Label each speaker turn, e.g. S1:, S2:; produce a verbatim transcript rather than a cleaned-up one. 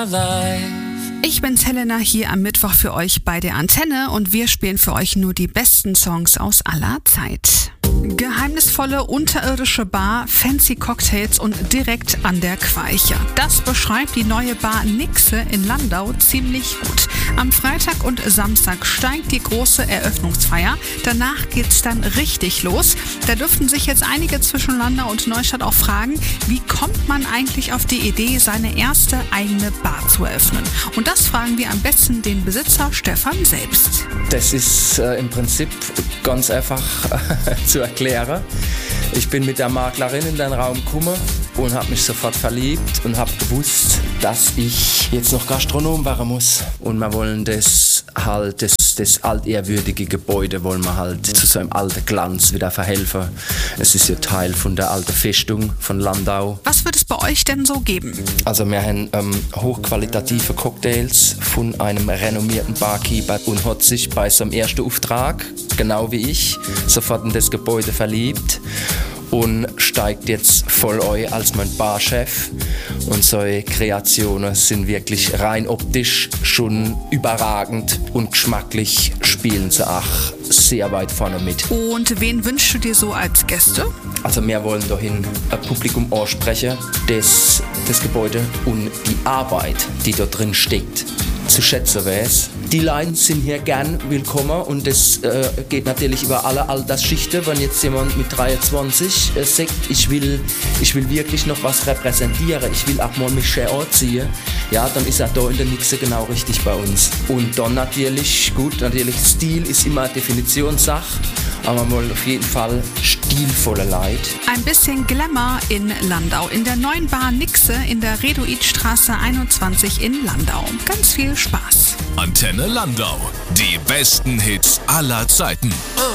S1: Ich bin's Helena hier am Mittwoch für euch bei der Antenne und wir spielen für euch nur die besten Songs aus aller Zeit. Geheimnisvolle unterirdische Bar, fancy Cocktails und direkt an der Queiche. Das beschreibt die neue Bar Nixe in Landau ziemlich gut. Am Freitag und Samstag steigt die große Eröffnungsfeier. Danach geht's dann richtig los. Da dürften sich jetzt einige zwischen Landau und Neustadt auch fragen, wie kommt man eigentlich auf die Idee, seine erste eigene Bar zu eröffnen? Und das fragen wir am besten den Besitzer Stefan selbst.
S2: Das ist äh, im Prinzip ganz einfach zu erklären. Ich bin mit der Maklerin in den Raum gekommen und habe mich sofort verliebt und habe gewusst, dass ich jetzt noch Gastronom werden muss. Und wir wollen das halt, das, das altehrwürdige Gebäude wollen wir halt zu so einem alten Glanz wieder verhelfen. Es ist ja Teil von der alten Festung von Landau.
S1: Was wird es bei euch denn so geben?
S2: Also wir haben ähm, hochqualitative Cocktails von einem renommierten Barkeeper und hat sich bei seinem ersten Auftrag, genau wie ich, sofort in das Gebäude verliebt und steigt jetzt voll ein als mein Barchef. Und solche Kreationen sind wirklich rein optisch schon überragend und geschmacklich spielen sie auch sehr weit vorne mit.
S1: Und wen wünschst du dir so als Gäste?
S2: Also wir wollen dahin ein Publikum ansprechen, das das Gebäude und die Arbeit, die dort drin steckt, zu schätzen weiß. Die Lines sind hier gern willkommen und das äh, geht natürlich über alle Altersschichten. Wenn jetzt jemand mit dreiundzwanzig äh, sagt, ich will, ich will wirklich noch was repräsentieren, ich will auch mal mich schön anziehen, ja, dann ist er da in der Nixe genau richtig bei uns. Und dann natürlich, gut, natürlich Stil ist immer eine Definitionssache, aber mal auf jeden Fall stilvolle Leute.
S1: Ein bisschen Glamour in Landau, in der neuen Bar Nixe in der Redoidstraße einundzwanzig in Landau. Ganz viel Spaß.
S3: Antenne Landau. Die besten Hits aller Zeiten.